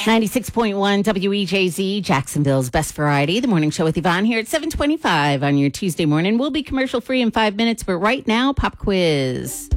96.1 WEJZ, Jacksonville's best variety. The morning show with Yvonne here at 7:25 on your Tuesday morning. We'll be commercial free in 5 minutes, but right now, pop quiz.